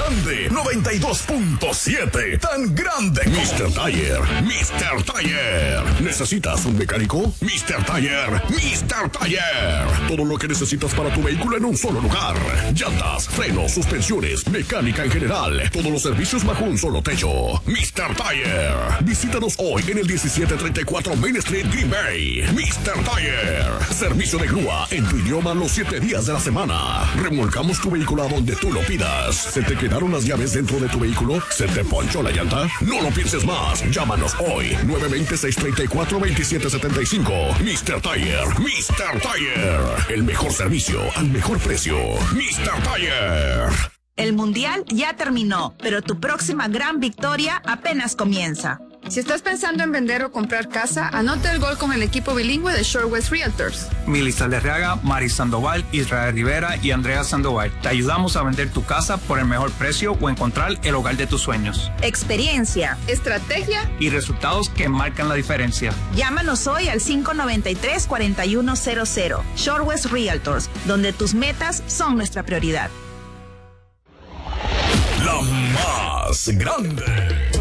grande, 92.7, tan grande. Mr. Tire, Mr. Tire. ¿Necesitas un mecánico? Mr. Tire, Mr. Tire. Todo lo que necesitas para tu vehículo en un solo lugar. Llantas, frenos, suspensiones, mecánica en general. Todos los servicios bajo un solo techo. Mr. Tire. Visítanos hoy en el 1734 Main Street, Green Bay. Mr. Tire. Servicio de grúa en tu idioma los 7 días de la semana. Remolcamos tu vehículo a donde tú lo pidas. ¿Se te quedaron las llaves dentro de tu vehículo? ¿Se te ponchó la llanta? No lo pienses más. Llámanos hoy. 920-634-2775. Mr. Tire. Mr. Tire. El mejor servicio al mejor precio. Mr. Tire. El mundial ya terminó, pero tu próxima gran victoria apenas comienza. Si estás pensando en vender o comprar casa, anota el gol con el equipo bilingüe de Shore West Realtors. Mili Saldarriaga, Mari Sandoval, Israel Rivera y Andrea Sandoval. Te ayudamos a vender tu casa por el mejor precio o encontrar el hogar de tus sueños. Experiencia, estrategia y resultados que marcan la diferencia. Llámanos hoy al 593-4100. Shore West Realtors, donde tus metas son nuestra prioridad. La más grande.